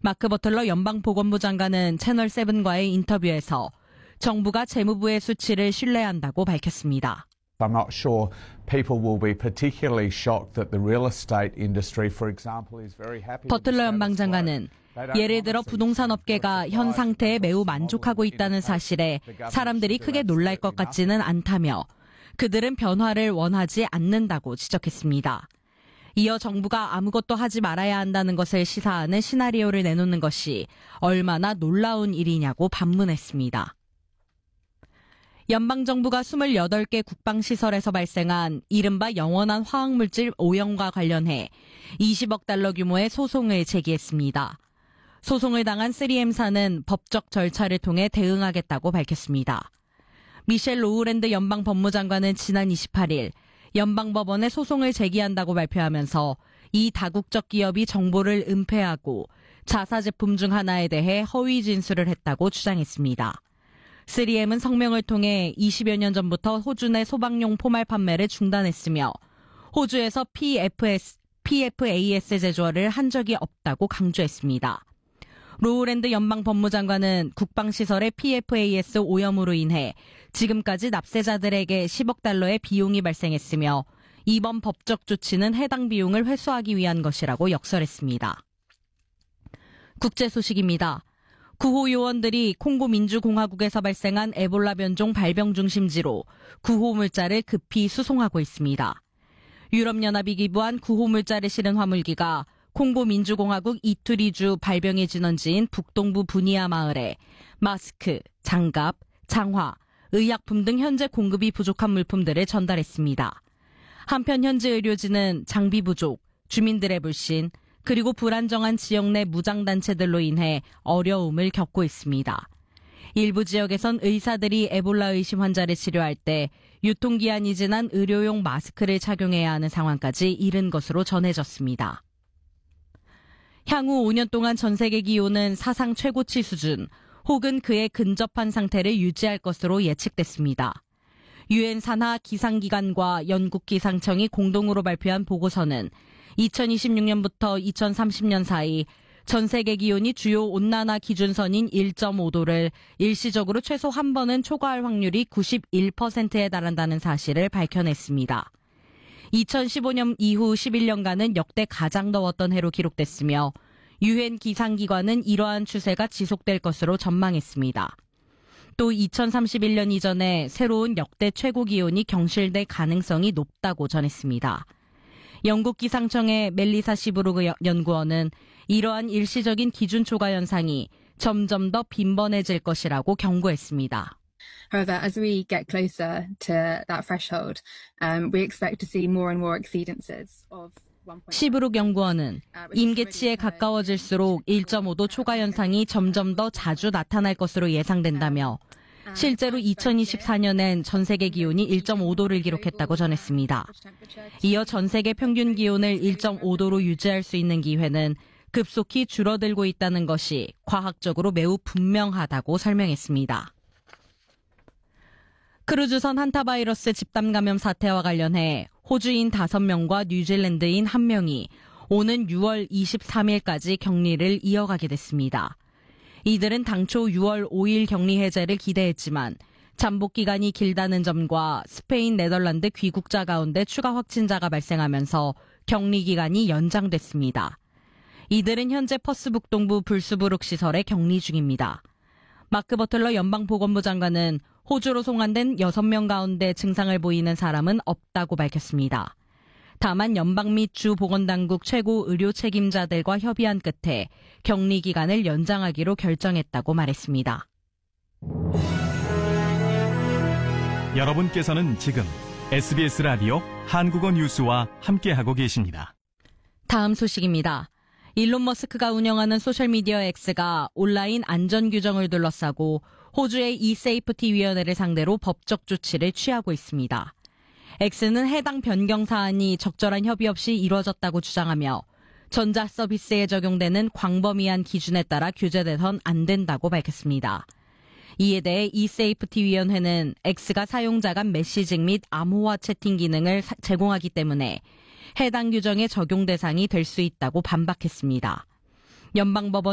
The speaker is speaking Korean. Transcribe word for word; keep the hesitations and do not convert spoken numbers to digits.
마크 버틀러 연방보건부 장관은 채널세븐과의 인터뷰에서 정부가 재무부의 수치를 신뢰한다고 밝혔습니다. I'm not sure people will be particularly shocked that the real estate industry, for example, is very happy. 버틀러 연방 장관은 예를 들어 부동산 업계가 현 상태에 매우 만족하고 있다는 사실에 사람들이 크게 놀랄 것 같지는 않다며 그들은 변화를 원하지 않는다고 지적했습니다. 이어 정부가 아무것도 하지 말아야 한다는 것을 시사하는 시나리오를 내놓는 것이 얼마나 놀라운 일이냐고 반문했습니다. 연방정부가 이십팔 개 국방시설에서 발생한 이른바 영원한 화학물질 오염과 관련해 이십억 달러 규모의 소송을 제기했습니다. 소송을 당한 쓰리엠사는 법적 절차를 통해 대응하겠다고 밝혔습니다. 미셸 로우랜드 연방법무장관은 지난 이십팔 일 연방법원에 소송을 제기한다고 발표하면서 이 다국적 기업이 정보를 은폐하고 자사 제품 중 하나에 대해 허위 진술을 했다고 주장했습니다. 쓰리엠은 성명을 통해 이십여 년 전부터 호주 내 소방용 포말 판매를 중단했으며 호주에서 피에프에스, 피에프에이에스 제조를 한 적이 없다고 강조했습니다. 로우랜드 연방법무장관은 국방시설의 피에프에이에스 오염으로 인해 지금까지 납세자들에게 십억 달러의 비용이 발생했으며 이번 법적 조치는 해당 비용을 회수하기 위한 것이라고 역설했습니다. 국제 소식입니다. 구호 요원들이 콩고 민주공화국에서 발생한 에볼라 변종 발병 중심지로 구호 물자를 급히 수송하고 있습니다. 유럽연합이 기부한 구호 물자를 실은 화물기가 콩고 민주공화국 이투리주 발병의 진원지인 북동부 부니아 마을에 마스크, 장갑, 장화, 의약품 등 현재 공급이 부족한 물품들을 전달했습니다. 한편 현지 의료진은 장비 부족, 주민들의 불신, 그리고 불안정한 지역 내 무장단체들로 인해 어려움을 겪고 있습니다. 일부 지역에선 의사들이 에볼라 의심 환자를 치료할 때 유통기한이 지난 의료용 마스크를 착용해야 하는 상황까지 이른 것으로 전해졌습니다. 향후 오 년 동안 전 세계 기온은 사상 최고치 수준 혹은 그에 근접한 상태를 유지할 것으로 예측됐습니다. 유엔 산하 기상기관과 영국 기상청이 공동으로 발표한 보고서는 이천이십육 년부터 이천삼십 년 사이 전 세계 기온이 주요 온난화 기준선인 일 점 오 도를 일시적으로 최소 한 번은 초과할 확률이 구십일 퍼센트에 달한다는 사실을 밝혀냈습니다. 이천십오 년 이후 십일 년간은 역대 가장 더웠던 해로 기록됐으며 유엔 기상기관은 이러한 추세가 지속될 것으로 전망했습니다. 또 이천삼십일 년 이전에 새로운 역대 최고 기온이 경실될 가능성이 높다고 전했습니다. 영국 기상청의 멜리사 시브로그 연구원은 이러한 일시적인 기준 초과 현상이 점점 더 빈번해질 것이라고 경고했습니다. However, as we get closer to that threshold, um, we expect to see more and more exceedances of 시브룩 연구원은 임계치에 가까워질수록 일 점 오 도 초과 현상이 점점 더 자주 나타날 것으로 예상된다며 실제로 이천이십사 년엔 전 세계 기온이 일 점 오 도를 기록했다고 전했습니다. 이어 전 세계 평균 기온을 일 점 오 도로 유지할 수 있는 기회는 급속히 줄어들고 있다는 것이 과학적으로 매우 분명하다고 설명했습니다. 크루즈선 한타바이러스 집단 감염 사태와 관련해 호주인 다섯 명과 뉴질랜드인 한 명이 오는 유월 이십삼 일까지 격리를 이어가게 됐습니다. 이들은 당초 유월 오 일 격리 해제를 기대했지만 잠복 기간이 길다는 점과 스페인, 네덜란드 귀국자 가운데 추가 확진자가 발생하면서 격리 기간이 연장됐습니다. 이들은 현재 퍼스 북동부 불수부룩 시설에 격리 중입니다. 마크 버틀러 연방보건부 장관은 호주로 송환된 여섯 명 가운데 증상을 보이는 사람은 없다고 밝혔습니다. 다만 연방 및 주 보건당국 최고 의료 책임자들과 협의한 끝에 격리 기간을 연장하기로 결정했다고 말했습니다. 여러분께서는 지금 에스비에스 라디오 한국어 뉴스와 함께하고 계십니다. 다음 소식입니다. 일론 머스크가 운영하는 소셜미디어 X가 온라인 안전 규정을 둘러싸고 호주의 이세이프티 위원회를 상대로 법적 조치를 취하고 있습니다. X는 해당 변경 사안이 적절한 협의 없이 이루어졌다고 주장하며 전자 서비스에 적용되는 광범위한 기준에 따라 규제돼선 안 된다고 밝혔습니다. 이에 대해 이세이프티 위원회는 X가 사용자 간 메시징 및 암호화 채팅 기능을 제공하기 때문에 해당 규정의 적용 대상이 될 수 있다고 반박했습니다. 연방법원